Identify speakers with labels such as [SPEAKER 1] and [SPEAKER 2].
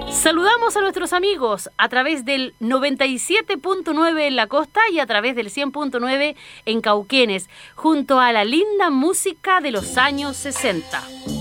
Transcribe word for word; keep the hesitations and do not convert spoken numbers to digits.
[SPEAKER 1] Saludamos a nuestros amigos a través del noventa y siete punto nueve en la costa y a través del cien punto nueve en Cauquenes, junto a la linda música de los años sesenta.